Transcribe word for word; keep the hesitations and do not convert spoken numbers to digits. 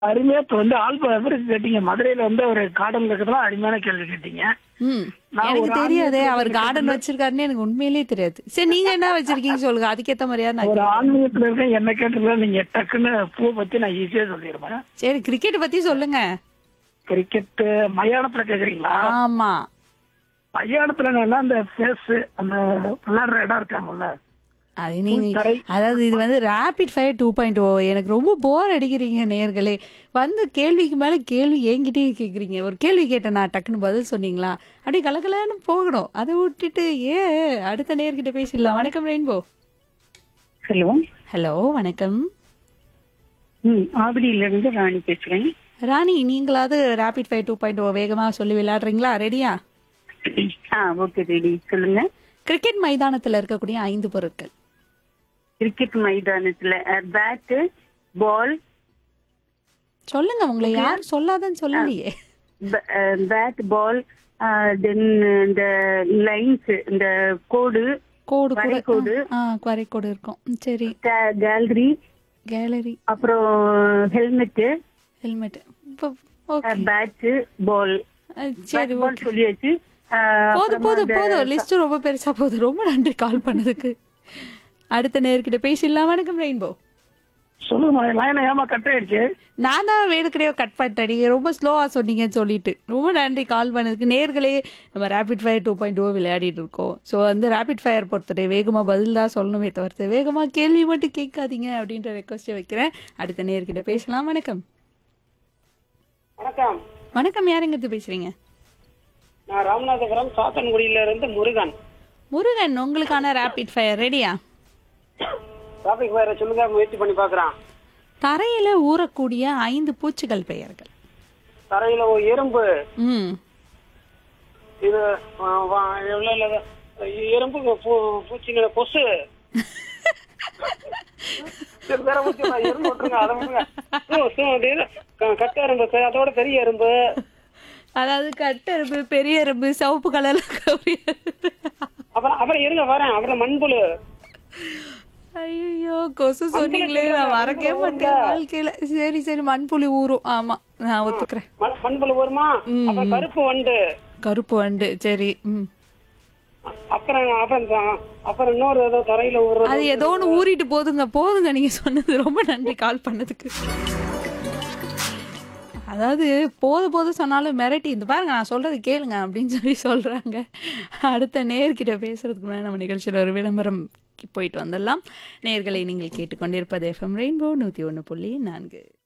அருமையா இப்ப வந்து ஆல்பா எவரெஸ்ட் கேட்டீங்க. மதுரையில வந்து ஒரு கார்டன் இருக்கிறதுலாம் அருமையான கேள்வி கேட்டீங்க. ம். நான் எனக்கு ஒரு தெரியாதே. ஆன்மீகத்துல அவர் இருக்க கார்டன் கேட்டது வச்சிருக்காருன்னு எனக்கு உண்மையிலேயே தெரியாது. சரி நீங்க என்ன வச்சிருக்கீங்க சொல்லுங்க. அதுக்கேத்த மாரியா நான் ஒரு கேட்கிறேன். ஆன்மீகத்துல இருக்க என்ன கேட்டதுல நீங்க டக்குன்னு பூ பத்தி நான் ஈஸியா சொல்லிடுவேன். சரி கிரிக்கெட் பத்தி சொல்லுங்க. கிரிக்கெட் மயானத்துல கேக்குறீங்களா? ஆமா. மயானத்துல என்னன்னா அந்த ஃபேஸ் அந்த விளையாடுற இடம் இருக்காங்கல்ல, அது நீங்க புல்தரை. அதாவது இது வந்து ரேபிட் ஃபயர் டூ பாயிண்ட் ஓ எனக்கு ரொம்ப போர் அடிக்கிறீங்க நேயர்களே. வந்து கேள்விக்கு மேல கேள்வி என்கிட்டயே கேக்குறீங்க. ஒரு கேள்வி கேட்டேன் நான் டக்குன்னு பதில் சொன்னீங்களா? அப்படியே கலகலன்னு போகணும். அதை விட்டுட்டு ஏன் அடுத்த நேயர்கிட்ட பேசிடலாம். வணக்கம் ரெயின்போ. ஹலோ. ஹலோ வணக்கம். ம் ஆவடியில இருந்து ராணி பேசுறேன். ராணி நீங்களாவது ரேபிட் ஃபயர் டூ பாயிண்ட் ஓ வேகமா சொல்லி விளையாடுறீங்களா? ரெடியா? ஆ ஓகே ரெடி சொல்லுங்க. கிரிக்கெட் மைதானத்துல இருக்கக்கூடிய ஐந்து பொருட்கள். கிரிக்கெட் மைதானத்துல பேட்டு பால் சொல்லுங்க உங்களை யாரும் சொல்லாதன்னு சொல்லலையே. பேட் பால் தென் இந்த லைன்ஸ் இந்த கோடு கோடு கூட வரைகோடு. ஆ வரைகோடு இருக்கும். ம், சரி. கேலரி கேலரி அப்புறம் ஹெல்மெட்டு ஹெல்மெட். இப்போ ஓகே. பேட்டு பால் சரி பால் ஓகே. சொல்லியாச்சு. அஹ், போதும் அப்புறமா போதும் இந்த போதும் லிஸ்ட் ரொம்ப பெருசா போகுது. ரொம்ப நன்றி கால் பண்ணதுக்கு. அடுத்த நேர்கிட்ட பேசிடலாம். வணக்கம் ரெயின்போ. சொல்லுங்க லைனை ஏமா கட் ஆயிடுச்சு. நான் தான் வேணுக்கிடையோ கட் பண்ணிட்டேன். நீங்க ரொம்ப ஸ்லோவா சொன்னீங்கன்னு சொல்லிட்டு ரொம்ப நன்றி கால் பண்ணதுக்கு. நேர்களே நம்ம ரேபிட் ஃபயர் டூ பாயிண்ட் ஓ விளையாடிட்டு இருக்கோம். ஸோ வந்து ரேபிட் ஃபயர் பொறுத்தவரை வேகமா பதில் தான் சொல்லணுமே தவிர்த்து வேகமா கேள்வி மட்டும் கேட்காதீங்க அப்படின்ற ரெக்வஸ்ட் வைக்கிறேன். அடுத்த நேர்கிட்ட பேசலாம். வணக்கம். வணக்கம். வணக்கம் யாருங்கிறது பேசுறீங்க? நான் ராமநாதபுரம் சாத்தன்குடியில இருந்து முருகன். முருகன் உங்களுக்கான ரேபிட் ஃபயர் ரெடியா? டிராபிக் வேற சொல்லுங்க, முயற்சி பண்ணி பாக்குறான். தரையில ஊறக்கூடிய ஐந்து பூச்சிகள் பெயர்கள். தரையில ஒரு எறும்பு. ம். இது ஆ, வா- எவ்வளவு இல்ல, எறும்பு பூ- பூச்சிங்க கொசு. சரி, வேற பூச்சி இல்ல, எறும்பு விட்டுருங்க, அதை விட்டுருங்க. சு, சு, அப்படின்னு க- கட்ட எறும்பு சார், அதோட பெரிய எறும்பு. அதாவது கட்டெரும்பு, பெரிய எறும்பு, சிவப்பு கலர்ல கவுரி எறும்பு. அப்புறம் அப்புறம் இருங்க வரேன். அப்புறம் மண்புழு. ஐயோ கொசு சொன்னீங்களே நான் மறக்கவே மாட்டேன் வாழ்க்கையில. சரி சரி மண்புலி ஊறும். ஆமா நான் ஒத்துக்கிறேன். மண்- மண்புழு வருமா? அப்புறம் கருப்பு வண்டு. கருப்பு வண்டு. சரி. ம். அப்புறம் அப்புறம் த- அப்புறம் இன்னொரு ஏதோ தரையில ஒரு அது ஏதோ ஒன்று ஊறிட்டு போதுங்க போதுங்க நீங்க சொன்னது. ரொம்ப நன்றி கால் பண்ணதுக்கு. அதாவது போது போது சொன்னாலும் மிரட்டி இந்த பாருங்க நான் சொல்றது கேளுங்க அப்படின்னு சொல்லி சொல்றாங்க. அடுத்த நேர்கிட்ட பேசுறதுக்கு முன்னாடி நம்ம நிகழ்ச்சியில் ஒரு விளம்பரம் போயிட்டு வந்துடலாம். நேர்களை நீங்கள் கேட்டுக்கொண்டிருப்பது எஃப்எம் ரெயின்போ நூத்தி ஒன்று புள்ளி நான்கு.